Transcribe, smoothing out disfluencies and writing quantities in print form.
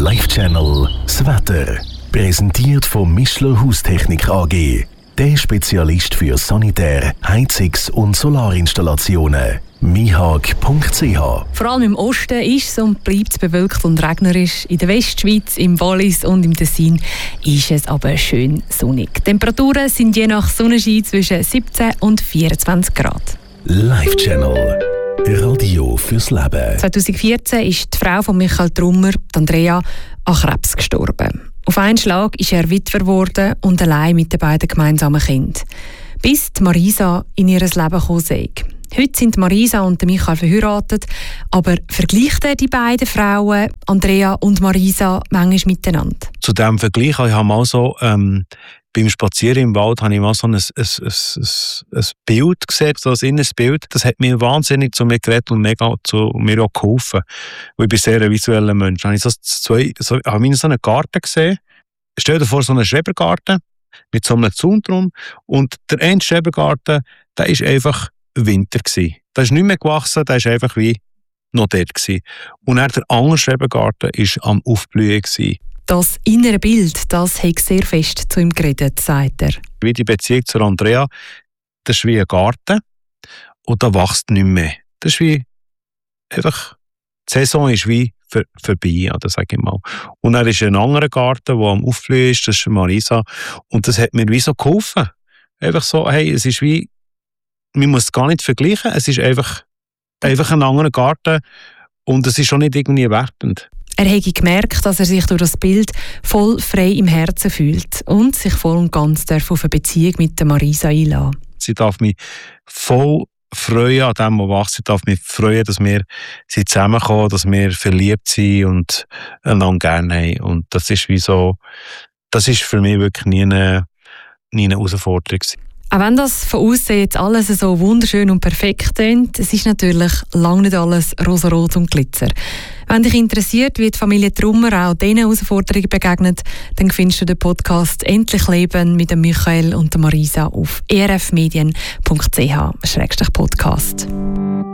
Live-Channel das Wetter. Präsentiert von Mischler Haustechnik AG. Der Spezialist für Sanitär-, Heizungs- und Solarinstallationen. mihag.ch. Vor allem im Osten ist es und bleibt es bewölkt und regnerisch. In der Westschweiz, im Wallis und im Tessin ist es aber schön sonnig. Die Temperaturen sind je nach Sonnenschein zwischen 17 und 24 Grad. Live-Channel. Radio fürs Leben. 2014 ist die Frau von Michael Trummer, Andrea, an Krebs gestorben. Auf einen Schlag ist er Witwer geworden und allein mit den beiden gemeinsamen Kindern. Bis die Marisa in ihr Leben gekommen sei. Heute sind Marisa und Michael verheiratet, aber vergleicht er die beiden Frauen, Andrea und Marisa, manchmal miteinander? Zu diesem Vergleich habe ich mal so, beim Spazieren im Wald habe ich mal so ein Bild gesehen, so ein inneres Bild. Das hat mir wahnsinnig zu mir geredet und mega zu mir auch geholfen. Weil ich bin sehr ein visueller Mensch. Habe ich habe so einen Garten gesehen. Stell dir vor, so einen Schrebergarten mit so einem Zaun drum. Und der eine Schrebergarten, der war einfach Winter gewesen. Der ist nicht mehr gewachsen, der war einfach wie noch dort gewesen. Und dann der andere Schrebergarten war am Aufblühen gewesen. Das innere Bild, das hat sehr fest zu ihm geredet, sagt er. Wie die Beziehung zu Andrea, das ist wie ein Garten und da wächst nicht mehr. Das ist wie einfach, die Saison ist wie vorbei, oder sage ich mal. Und dann ist ein anderer Garten, der am Aufblühen ist, das ist Marisa. Und das hat mir wie so geholfen. Einfach so, hey, es ist wie, man muss es gar nicht vergleichen, es ist einfach ein anderer Garten und es ist schon nicht irgendwie wertend. Er habe gemerkt, dass er sich durch das Bild voll frei im Herzen fühlt und sich voll und ganz auf eine Beziehung mit der Marisa einlassen. Sie darf mich voll freuen an dem, was wächst. Sie darf mich freuen, dass wir zusammenkommen, dass wir verliebt sind und einander gerne haben. Und das ist wie so, das ist für mich wirklich nie eine Herausforderung. Auch wenn das von außen jetzt alles so wunderschön und perfekt klingt, es ist natürlich lange nicht alles rosarot und Glitzer. Wenn dich interessiert, wie die Familie Trummer auch diesen Herausforderungen begegnet, dann findest du den Podcast «Endlich Leben» mit dem Michael und der Marisa auf erfmedien.ch/podcast.